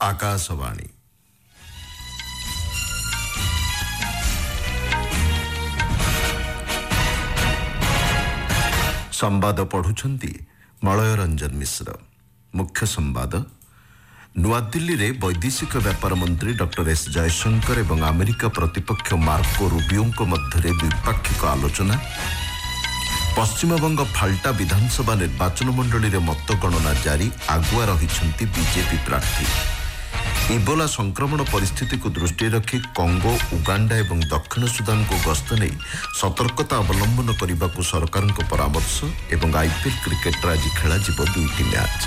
आकाशवाणी संवाद पढ़ुछंती मलय रंजन मिश्र। मुख्य संवाद नुआदिल्ली रे वैदेशिक व्यापार मंत्री डॉक्टर एस जयशंकर एवं अमेरिका प्रतिपक्ष मार्को रूबियो मध्य द्विपाक्षिक आलोचना। पश्चिमबंग फाल्टा विधानसभा निर्वाचन मंडली रे मतगणना जारी, आगुआ रहिछंती बीजेपी प्रार्थी। इबोला संक्रमण परिस्थिति को दृष्टि रखी कंगो, उगांडा एवं दक्षिण सुदान को गस्त नहीं सतर्कता अवलंबन करने को सरकार परामर्श। एवं आईपीएल क्रिकेट आज खेल दुईटी मैच।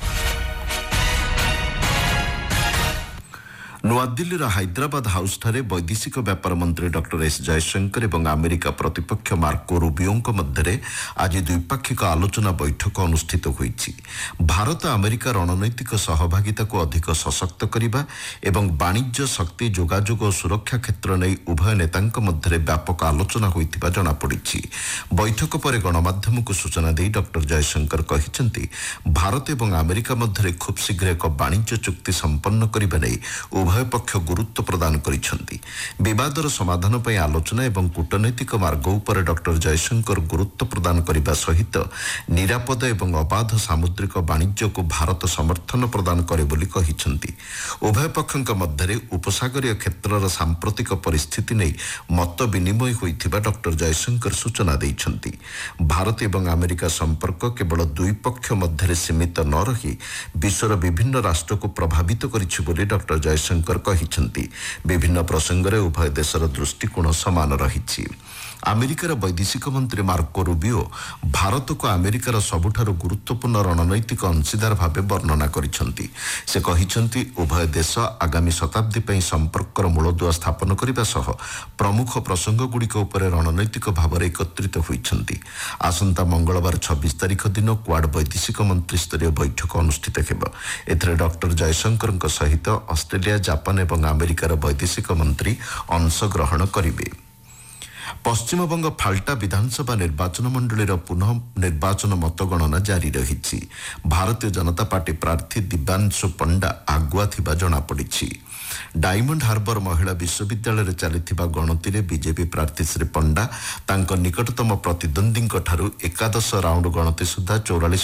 नुआदिल्लीर हैदराबाद हाउस ठारे वैदेशिक व्यापार मंत्री डॉक्टर एस जयशंकर एवं अमेरिका प्रतिपक्ष मार्को रूबियो मध्य आज द्विपाक्षिक आलोचना बैठक अनुष्ठित होईछि। भारत अमेरिका रणनैतिक सहभागिता को अधिक सशक्त करने एवं वाणिज्य, शक्ति, जोगाजोग और सुरक्षा क्षेत्र नहीं उभय नेतांक मध्य व्यापक आलोचना होइतिबा जणा पड़िछि। बैठक पर गणमाध्यम को सूचना दे डॉक्टर जयशंकर कहिसेंति भारत एवं अमेरिका मध्य खूब शीघ्र एक वाणिज्य चुक्ति संपन्न करने नहीं उभय पक्ष गुरुत्व प्रदान करिसेंति। विवादर समाधान पर आलोचना एवं कूटनैतिक मार्ग उपर डॉक्टर जयशंकर गुरुत्व प्रदान करने सहित निरापद एवं अबाध सामुद्रिक वाणिज्य को भारत समर्थन प्रदान करे बोली कहिसेंति। उभय पक्षों मध्य उपसागरीय क्षेत्रर सांप्रतिक परिस्थिति नहीं मत विनिमय होइथिबा डॉक्टर जयशंकर सूचना दैछंति। भारत एवं अमेरिका संपर्क केवल दुई पक्ष मध्य सीमित न रही विश्वर विभिन्न राष्ट्र को प्रभावित करिछि बोली डॉक्टर जयशंकर कहिसेंति। विभिन्न प्रसंग रे उभय देशर दृष्टिकोण समान रहिछि। अमेरिकार वैदेशिक मंत्री मार्को रूबियो भारत को अमेरिकार सबुठारु गुरुत्वपूर्ण रणनैतिक अंशीदार भाव वर्णना करिसेंति। से कहिसेंति उभय देश आगामी शताब्दी पई संपर्कर मूलदुआ स्थापन करने सह प्रमुख प्रसंग गुड़िक उपर रणनैतिक भाव एकत्रित होइछंति। आसंता मंगलवार 26 तारिख दिन क्वाड वैदेशिक मंत्री स्तरीय बैठक अनुष्ठित हेब। एथरे डॉक्टर जयशंकर सहित ऑस्ट्रेलिया, जापान एवं अमेरिकार वैदेशिक मंत्री अंशग्रहण करिवे। पश्चिमबंग फाल्टा विधानसभा निर्वाचन मंडलीर पुनः निर्वाचन मतगणना जारी रही। भारतीय जनता पार्टी प्रार्थी दिव्यांशु पंडा आगुआ थिबा जणा पड़िछि। डायमंड हार्बर महिला विश्वविद्यालय चलिथिबा गणति रे बीजेपी प्रार्थी श्री पंडा तांको निकटतम प्रतिद्वंदी ठारू एकादश राउंड गणति सुधा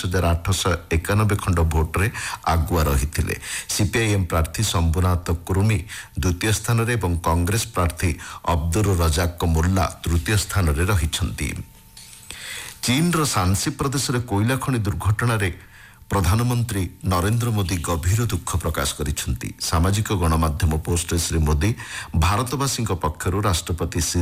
44,891 खंड भोट रे आगुआ रहिथिले। सीपीआईएम प्रार्थी शंभुनाथ कुरुमी द्वितीय स्थान रे एवं कांग्रेस प्रार्थी अब्दुर रजाक मुल्ला तृतीय स्थान रे रहिछंती। चीन शांसी प्रदेश रे कोयला खनि दुर्घटना रे प्रधानमंत्री नरेंद्र मोदी गभीर दुख प्रकाश करिसेंति। सामाजिक गणमाध्यम पोस्ट श्री मोदी भारतवासी पक्षरु राष्ट्रपति